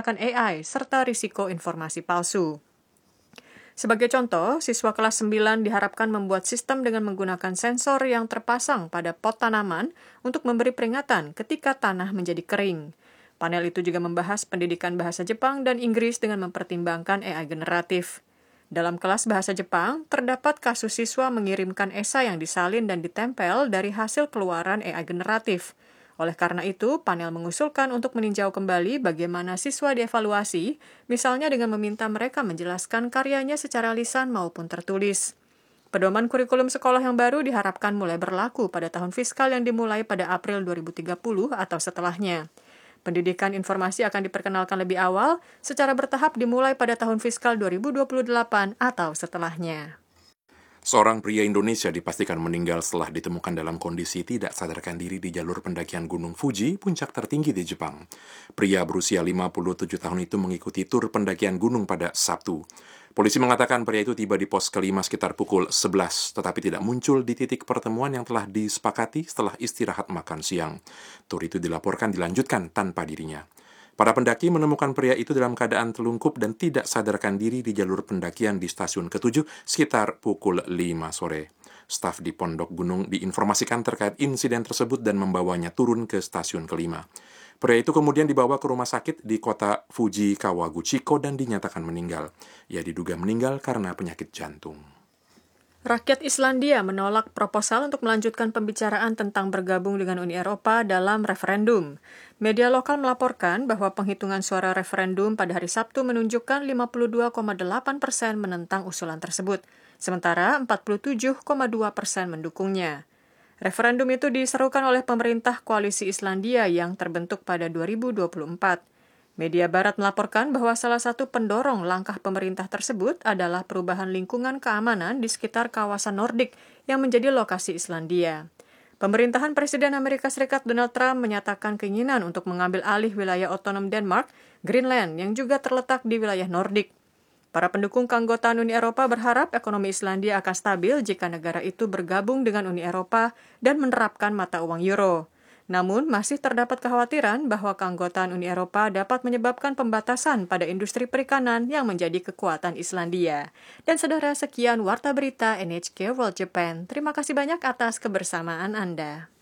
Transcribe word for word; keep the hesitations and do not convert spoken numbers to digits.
menggunakan A I, serta risiko informasi palsu. Sebagai contoh, siswa kelas sembilan diharapkan membuat sistem dengan menggunakan sensor yang terpasang pada pot tanaman untuk memberi peringatan ketika tanah menjadi kering. Panel itu juga membahas pendidikan bahasa Jepang dan Inggris dengan mempertimbangkan A I generatif. Dalam kelas bahasa Jepang, terdapat kasus siswa mengirimkan esai yang disalin dan ditempel dari hasil keluaran A I generatif. Oleh karena itu, panel mengusulkan untuk meninjau kembali bagaimana siswa dievaluasi, misalnya dengan meminta mereka menjelaskan karyanya secara lisan maupun tertulis. Pedoman kurikulum sekolah yang baru diharapkan mulai berlaku pada tahun fiskal yang dimulai pada April dua ribu tiga puluh atau setelahnya. Pendidikan informasi akan diperkenalkan lebih awal, secara bertahap dimulai pada tahun fiskal dua ribu dua puluh delapan atau setelahnya. Seorang pria Indonesia dipastikan meninggal setelah ditemukan dalam kondisi tidak sadarkan diri di jalur pendakian Gunung Fuji, puncak tertinggi di Jepang. Pria berusia lima puluh tujuh tahun itu mengikuti tur pendakian gunung pada Sabtu. Polisi mengatakan pria itu tiba di pos kelima sekitar pukul sebelas, tetapi tidak muncul di titik pertemuan yang telah disepakati setelah istirahat makan siang. Tur itu dilaporkan dilanjutkan tanpa dirinya. Para pendaki menemukan pria itu dalam keadaan telungkup dan tidak sadarkan diri di jalur pendakian di stasiun ketujuh sekitar pukul lima sore. Staf di Pondok Gunung diinformasikan terkait insiden tersebut dan membawanya turun ke stasiun kelima. Pria itu kemudian dibawa ke rumah sakit di kota Fuji Kawaguchiko dan dinyatakan meninggal. Ia diduga meninggal karena penyakit jantung. Rakyat Islandia menolak proposal untuk melanjutkan pembicaraan tentang bergabung dengan Uni Eropa dalam referendum. Media lokal melaporkan bahwa penghitungan suara referendum pada hari Sabtu menunjukkan lima puluh dua koma delapan persen menentang usulan tersebut, sementara empat puluh tujuh koma dua persen mendukungnya. Referendum itu diserukan oleh pemerintah koalisi Islandia yang terbentuk pada dua ribu dua puluh empat. Media Barat melaporkan bahwa salah satu pendorong langkah pemerintah tersebut adalah perubahan lingkungan keamanan di sekitar kawasan Nordik yang menjadi lokasi Islandia. Pemerintahan Presiden Amerika Serikat Donald Trump menyatakan keinginan untuk mengambil alih wilayah otonom Denmark, Greenland, yang juga terletak di wilayah Nordik. Para pendukung keanggotaan Uni Eropa berharap ekonomi Islandia akan stabil jika negara itu bergabung dengan Uni Eropa dan menerapkan mata uang euro. Namun, masih terdapat kekhawatiran bahwa keanggotaan Uni Eropa dapat menyebabkan pembatasan pada industri perikanan yang menjadi kekuatan Islandia. Dan saudara, sekian Warta Berita N H K World Japan. Terima kasih banyak atas kebersamaan Anda.